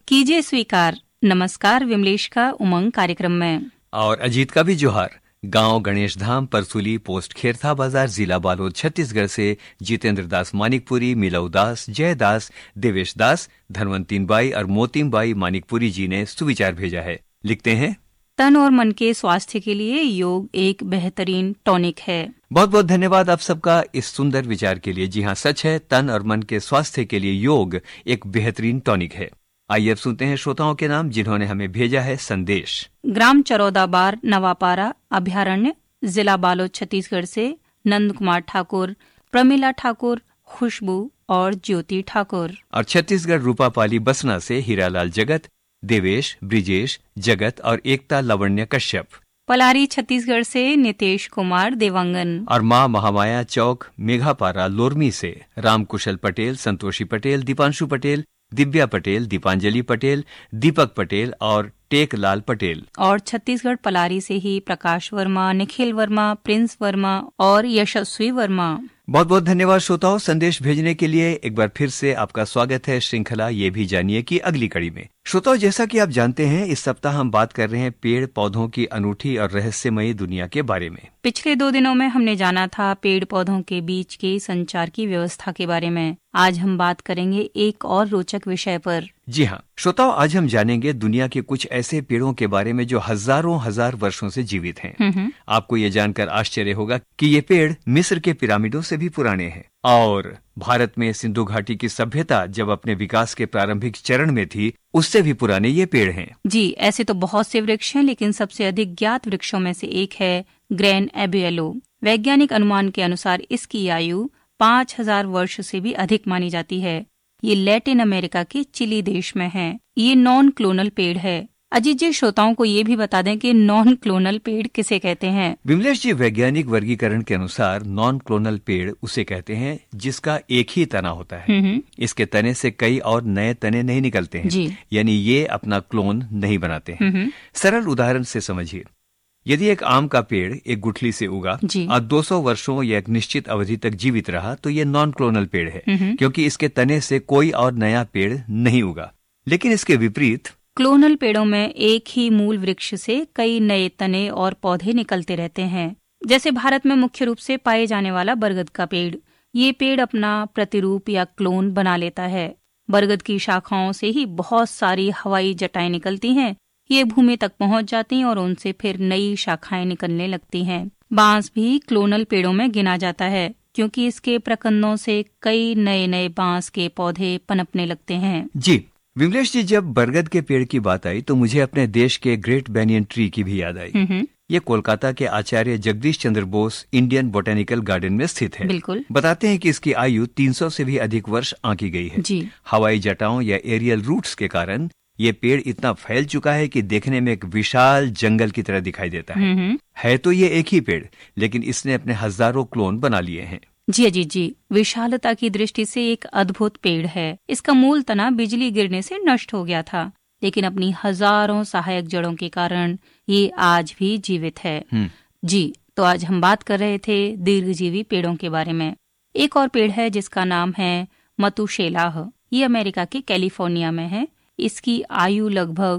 कीजिए स्वीकार। नमस्कार विमलेश का उमंग कार्यक्रम में। और अजीत का भी जोहार। गांव गणेश धाम, परसुली, पोस्ट खेरथा बाजार, जिला बालोद, छत्तीसगढ़ से जितेंद्र दास मानिकपुरी, मिलऊ दास, जय दास, देवेश दास, धनवंतीन बाई और मोतीम बाई मानिकपुरी जी ने सुविचार भेजा है। लिखते हैं, तन और मन के स्वास्थ्य के लिए योग एक बेहतरीन टॉनिक है। बहुत बहुत धन्यवाद आप सबका इस सुंदर विचार के लिए। जी हाँ, सच है, तन और मन के स्वास्थ्य के लिए योग एक बेहतरीन टॉनिक है। आइए अब सुनते हैं श्रोताओं के नाम जिन्होंने हमें भेजा है संदेश। ग्राम चरौदाबार, नवापारा अभ्यारण्य, जिला बालोद, छत्तीसगढ़ से नंद कुमार ठाकुर, प्रमिला ठाकुर, खुशबू और ज्योति ठाकुर। और छत्तीसगढ़ रूपापाली बसना से हीरालाल जगत, देवेश, ब्रिजेश, जगत और एकता लवण्य कश्यप। पलारी छत्तीसगढ़ से नितेश कुमार देवांगन। और माँ महामाया चौक, मेघापारा, लोरमी से रामकुशल पटेल, संतोषी पटेल, दीपांशु पटेल, दिव्या पटेल, दीपांजलि पटेल, दीपक पटेल और टेकलाल पटेल। और छत्तीसगढ़ पलारी से ही प्रकाश वर्मा, निखिल वर्मा, प्रिंस वर्मा और यशस्वी वर्मा। बहुत बहुत धन्यवाद श्रोताओं संदेश भेजने के लिए। एक बार फिर से आपका स्वागत है श्रृंखला ये भी जानिए की अगली कड़ी में। श्रोताओं, जैसा कि आप जानते हैं, इस सप्ताह हम बात कर रहे हैं पेड़ पौधों की अनूठी और रहस्यमयी दुनिया के बारे में। पिछले 2 दिनों में हमने जाना था पेड़ पौधों के बीच के संचार की व्यवस्था के बारे में। आज हम बात करेंगे एक और रोचक विषय पर। जी हाँ श्रोताओं, आज हम जानेंगे दुनिया के कुछ ऐसे पेड़ों के बारे में जो हजारों हजार वर्षों से जीवित हैं। आपको ये जानकर आश्चर्य होगा कि ये पेड़ मिस्र के पिरामिडों से भी पुराने हैं और भारत में सिंधु घाटी की सभ्यता जब अपने विकास के प्रारंभिक चरण में थी, उससे भी पुराने ये पेड़ हैं। जी, ऐसे तो बहुत से वृक्ष हैं, लेकिन सबसे अधिक ज्ञात वृक्षों में से एक है ग्रैन एबेलो। वैज्ञानिक अनुमान के अनुसार इसकी आयु 5000 वर्ष से भी अधिक मानी जाती है। ये लैटिन अमेरिका के चिली देश में है। ये नॉन क्लोनल पेड़ है। अजीत जी, श्रोताओं को ये भी बता दें कि नॉन क्लोनल पेड़ किसे कहते हैं। विमलेश जी, वैज्ञानिक वर्गीकरण के अनुसार नॉन क्लोनल पेड़ उसे कहते हैं जिसका एक ही तना होता है। इसके तने से कई और नए तने नहीं निकलते हैं, यानी ये अपना क्लोन नहीं बनाते हैं। सरल उदाहरण से समझिए, यदि एक आम का पेड़ एक गुठली से उगा और 200 वर्षों या एक निश्चित अवधि तक जीवित रहा, तो ये नॉन क्लोनल पेड़ है, क्योंकि इसके तने से कोई और नया पेड़ नहीं उगा। लेकिन इसके विपरीत क्लोनल पेड़ों में एक ही मूल वृक्ष से कई नए तने और पौधे निकलते रहते हैं। जैसे भारत में मुख्य रूप से पाए जाने वाला बरगद का पेड़। ये पेड़ अपना प्रतिरूप या क्लोन बना लेता है। बरगद की शाखाओं से ही बहुत सारी हवाई जटाएं निकलती हैं। ये भूमि तक पहुंच जाती हैं और उनसे फिर नई शाखाएं निकलने लगती हैं। बांस भी क्लोनल पेड़ों में गिना जाता है, क्योंकि इसके प्रकंदों से कई नए नए बांस के पौधे पनपने लगते हैं। जी विमलेश जी, जब बरगद के पेड़ की बात आई तो मुझे अपने देश के ग्रेट बैनियन ट्री की भी याद आई। ये कोलकाता के आचार्य Jagdish Chandra Bose Indian botanical garden में स्थित है। बिल्कुल। बताते हैं कि इसकी आयु 300 से भी अधिक वर्ष आंकी गई है। जी। हवाई जटाओं या एरियल रूट्स के कारण ये पेड़ इतना फैल चुका है कि देखने में एक विशाल जंगल की तरह दिखाई देता है तो ये एक ही पेड़, लेकिन इसने अपने हजारों क्लोन बना लिए हैं। जी अजीत जी, विशालता की दृष्टि से एक अद्भुत पेड़ है। इसका मूल तना बिजली गिरने से नष्ट हो गया था, लेकिन अपनी हजारों सहायक जड़ों के कारण ये आज भी जीवित है। जी, तो आज हम बात कर रहे थे दीर्घजीवी पेड़ों के बारे में। एक और पेड़ है जिसका नाम है मतुशेलाह। ये अमेरिका के कैलिफोर्निया में है। इसकी आयु लगभग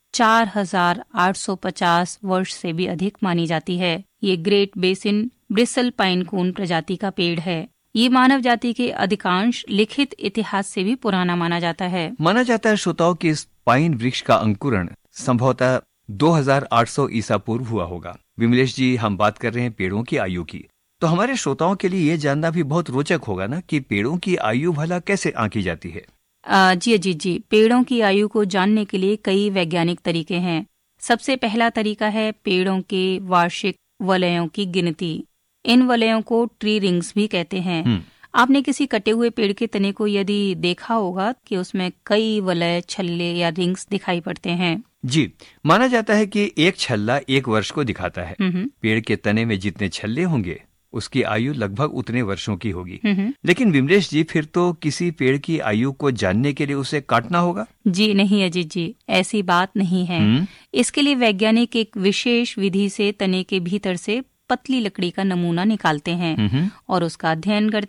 4850 वर्ष से भी अधिक मानी जाती है। ये ग्रेट बेसिन ब्रिसल पाइन कून प्रजाति का पेड़ है। ये मानव जाति के अधिकांश लिखित इतिहास से भी पुराना माना जाता है। माना जाता है श्रोताओं कि इस पाइन वृक्ष का अंकुरण संभवतः 2800 ईसा पूर्व हुआ होगा। विमलेश जी, हम बात कर रहे हैं पेड़ों की आयु की, तो हमारे श्रोताओं के लिए ये जानना भी बहुत रोचक होगा ना कि पेड़ों की आयु भला कैसे आंकी जाती है। जी अजीत जी, पेड़ों की आयु को जानने के लिए कई वैज्ञानिक तरीके हैं। सबसे पहला तरीका है पेड़ों के वार्षिक वलयों की गिनती। इन वलयों को ट्री रिंग्स भी कहते हैं। आपने किसी कटे हुए पेड़ के तने को यदि देखा होगा कि उसमें कई वलय, छल्ले या रिंग्स दिखाई पड़ते हैं। जी, माना जाता है कि एक छल्ला 1 वर्ष को दिखाता है। पेड़ के तने में जितने छल्ले होंगे उसकी आयु लगभग उतने वर्षों की होगी। लेकिन विमलेश जी, फिर तो किसी पेड़ की आयु को जानने के लिए उसे काटना होगा। जी नहीं अजीत जी, ऐसी बात नहीं है। इसके लिए वैज्ञानिक एक विशेष विधि से तने के भीतर से पतली लकड़ी का नमूना निकालते हैं और उसका अध्ययन करते